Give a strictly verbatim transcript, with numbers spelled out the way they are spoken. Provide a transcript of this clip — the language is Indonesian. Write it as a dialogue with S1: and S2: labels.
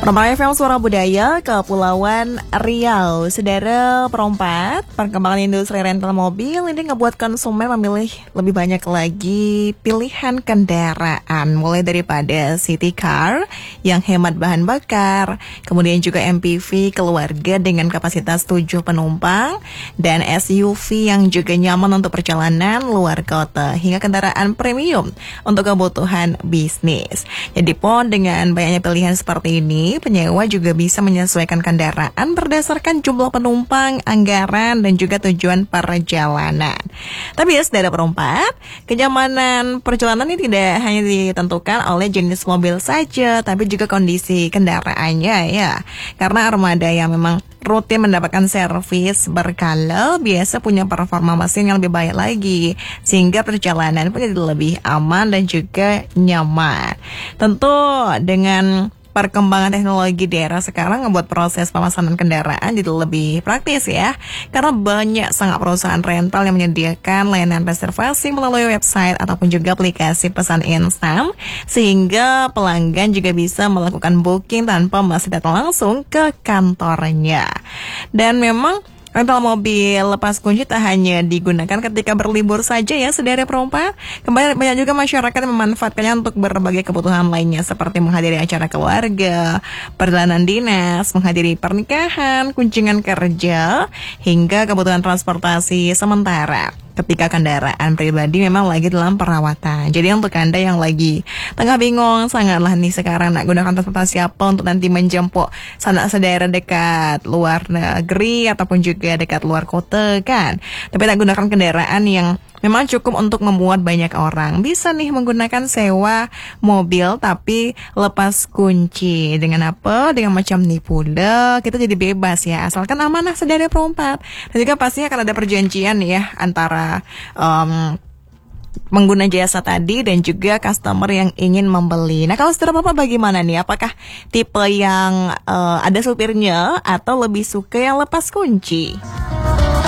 S1: Permai F M Suara Budaya, Kepulauan Riau. Saudara perempat, perkembangan industri rental mobil ini ngebuat konsumen memilih lebih banyak lagi pilihan kendaraan. Mulai daripada city car yang hemat bahan bakar, kemudian juga M P V keluarga dengan kapasitas tujuh penumpang, dan S U V yang juga nyaman untuk perjalanan luar kota, hingga kendaraan premium untuk kebutuhan bisnis. Jadi pun dengan banyaknya pilihan seperti ini, penyewa juga bisa menyesuaikan kendaraan berdasarkan jumlah penumpang, anggaran, dan juga tujuan perjalanan. Tapi ya saudara perempat, kenyamanan perjalanan ini tidak hanya ditentukan oleh jenis mobil saja, tapi juga kondisi kendaraannya ya. Karena armada yang memang rutin mendapatkan servis berkala biasa punya performa mesin yang lebih baik lagi, sehingga perjalanan pun jadi lebih aman dan juga nyaman. Tentu dengan perkembangan teknologi di era sekarang ngebuat proses pemesanan kendaraan jadi lebih praktis ya. Karena banyak sangat perusahaan rental yang menyediakan layanan reservasi melalui website ataupun juga aplikasi pesan instan, sehingga pelanggan juga bisa melakukan booking tanpa mesti datang langsung ke kantornya. Dan memang rental mobil lepas kunci tak hanya digunakan ketika berlibur saja ya saudara perempat. Kembali banyak juga masyarakat yang memanfaatkannya untuk berbagai kebutuhan lainnya, seperti menghadiri acara keluarga, perjalanan dinas, menghadiri pernikahan, kunjungan kerja, hingga kebutuhan transportasi sementara ketika kendaraan pribadi memang lagi dalam perawatan. Jadi untuk Anda yang lagi tengah bingung, sangatlah nih sekarang nak gunakan transportasi apa untuk nanti menjemput sanak saudara dekat luar negeri ataupun juga dekat luar kota kan. Tapi tak gunakan kendaraan yang memang cukup untuk memuat banyak orang. Bisa nih menggunakan sewa mobil tapi lepas kunci. Dengan apa? Dengan macam ni pula kita jadi bebas ya, asalkan amanah saudara perempat. Dan juga pastinya akan ada perjanjian ya antara um, pengguna jasa tadi dan juga customer yang ingin membeli. Nah kalau saudara Bapak bagaimana nih? Apakah tipe yang uh, ada supirnya atau lebih suka yang lepas kunci?